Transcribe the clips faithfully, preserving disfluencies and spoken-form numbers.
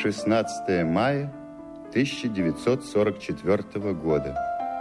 шестнадцатое мая тысяча девятьсот сорок четвёртого года.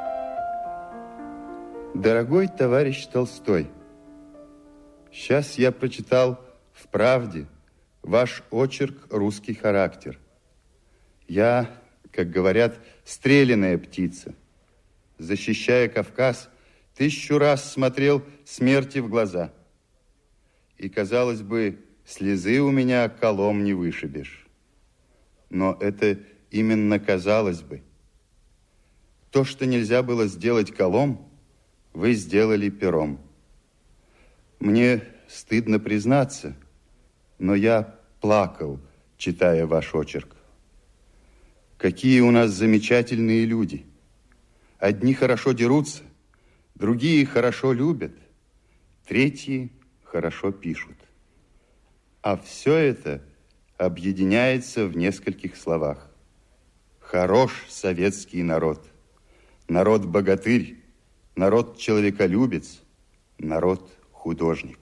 Дорогой товарищ Толстой, сейчас я прочитал в «Правде» ваш очерк «Русский характер». Я, как говорят, стреляная птица. Защищая Кавказ, тысячу раз смотрел смерти в глаза. И, казалось бы, слезы у меня колом не вышибешь. Но это именно казалось бы. То, что нельзя было сделать колом, вы сделали пером. Мне стыдно признаться, но я плакал, читая ваш очерк. Какие у нас замечательные люди. Одни хорошо дерутся, другие хорошо любят, третьи хорошо пишут. А все это объединяется в нескольких словах. Хорош советский народ, народ-богатырь, народ-человеколюбец, народ-художник.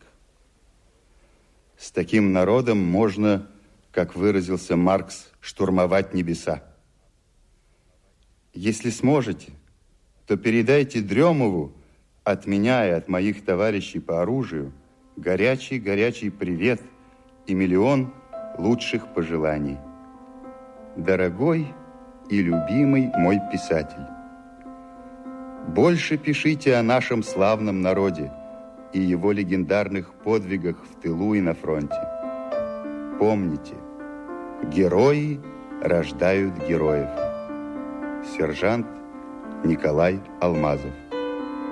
С таким народом можно, как выразился Маркс, штурмовать небеса. Если сможете, то передайте Дрёмову от меня и от моих товарищей по оружию горячий-горячий привет и миллион лучших пожеланий. Дорогой и любимый мой писатель, больше пишите о нашем славном народе и его легендарных подвигах в тылу и на фронте. Помните, герои рождают героев. Сержант Николай Алмазов.